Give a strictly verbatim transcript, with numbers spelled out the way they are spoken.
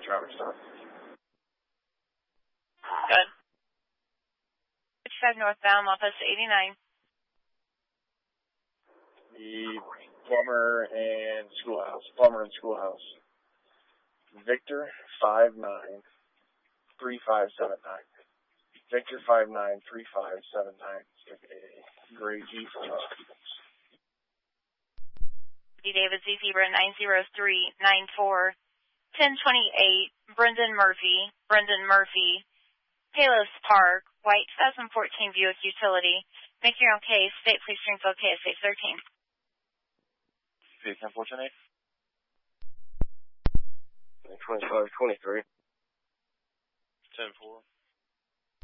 driver's stop. Good. fifty-five northbound, Moffitt eighty-nine. The plumber and schoolhouse. Plumber and schoolhouse. Victor five nine three five seven nine. Victor five nine three five seven nine. A gray Jeep. David Z Zebra nine zero three nine four ten twenty-eight. Brendan Murphy. Brendan Murphy. Palos Park. White twenty fourteen Buick Utility. Make your own case. State Police Springfield K S A thirteen. Okay, ten four ten eight. twenty-five twenty-three. ten four.